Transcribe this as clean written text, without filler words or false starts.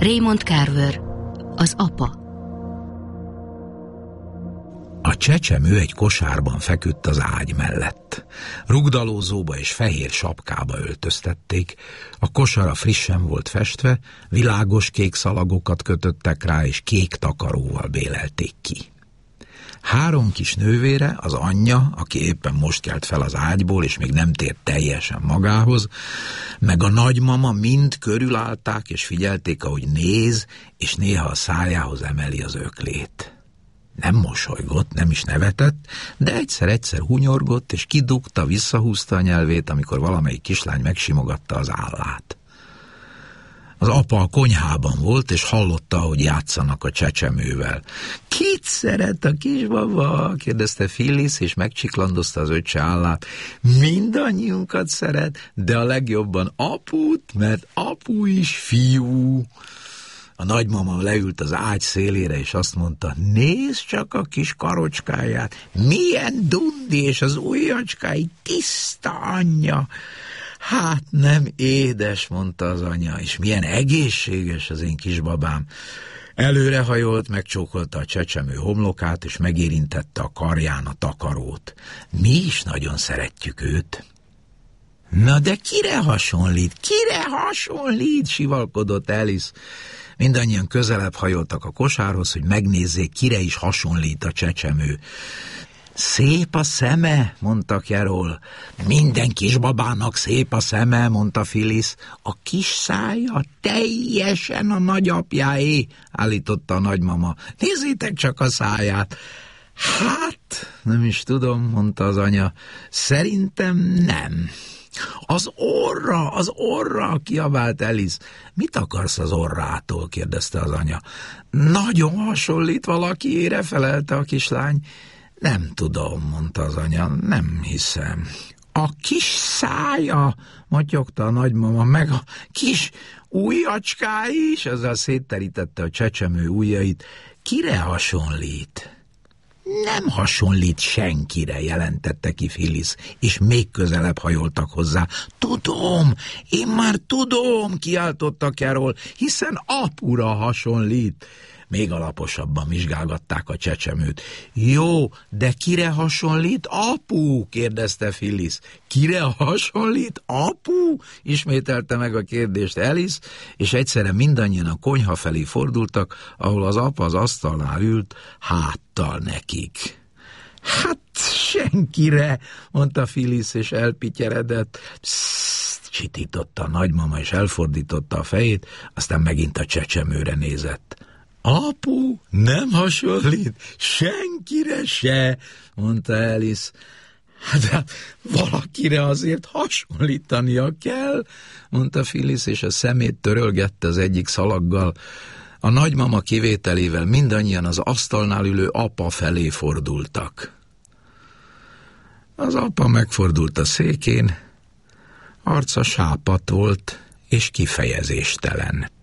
Raymond Carver, az apa. A csecsemő egy kosárban feküdt az ágy mellett. Rugdalózóba és fehér sapkába öltöztették, a kosara frissen volt festve, világos kék szalagokat kötöttek rá, és kék takaróval bélelték ki. 3 kis nővére, az anyja, aki éppen most kelt fel az ágyból, és még nem tért teljesen magához, meg a nagymama mind körülállták, és figyelték, ahogy néz, és néha a szájához emeli az öklét. Nem mosolygott, nem is nevetett, de egyszer-egyszer hunyorgott, és kidugta, visszahúzta a nyelvét, amikor valamelyik kislány megsimogatta az állát. Az apa a konyhában volt, és hallotta, hogy játszanak a csecsemővel. Kit szeret a kisbaba? Kérdezte Phyllis, és megcsiklandozta az öccse állát. Mindannyiunkat szeret, de a legjobban aput, mert apu is fiú. A nagymama leült az ágy szélére, és azt mondta, nézd csak a kis karocskáját, milyen dundi, és az ujjacskái tiszta anyja. Hát nem édes, mondta az anya, és milyen egészséges az én kisbabám. Előrehajolt, megcsókolta a csecsemő homlokát, és megérintette a karján a takarót. Mi is nagyon szeretjük őt. Na de kire hasonlít? Kire hasonlít? Sivalkodott Alice. Mindannyian közelebb hajoltak a kosárhoz, hogy megnézzék, kire is hasonlít a csecsemő. Szép a szeme, mondta Carol. Minden kisbabának szép a szeme, mondta Phyllis. A kis szája teljesen a nagyapjáé, állította a nagymama. Nézzétek csak a száját. Hát, nem is tudom, mondta az anya. Szerintem nem. Az orra, kiabált Alice. Mit akarsz az orrától? kérdezte az anya. Nagyon hasonlít valakiére, felelte a kislány. Nem tudom, mondta az anya, nem hiszem. A kis szája, motyogta a nagymama, meg a kis ujjacskái is, ezzel szétterítette a csecsemő ujjait. Kire hasonlít? Nem hasonlít senkire, jelentette ki Phyllis, és még közelebb hajoltak hozzá. Tudom, én már tudom, kiáltotta Carol, hiszen apura hasonlít. Még alaposabban vizsgálgatták a csecsemőt. Jó, de kire hasonlít apu? kérdezte Phyllis. Kire hasonlít apu? Ismételte meg a kérdést Alice, és egyszerre mindannyian a konyha felé fordultak, ahol az apa az asztalnál ült, háttal nekik. Hát senkire, mondta Phyllis, és elpityeredett. Pszst, csitította a nagymama, és elfordította a fejét, aztán megint a csecsemőre nézett. Apu nem hasonlít senkire se, mondta Alice. Hát valakire azért hasonlítania kell, mondta Phyllis, és a szemét törölgette az egyik szalaggal. A nagymama kivételével mindannyian az asztalnál ülő apa felé fordultak. Az apa megfordult a székén, arca sápadt volt és kifejezéstelen.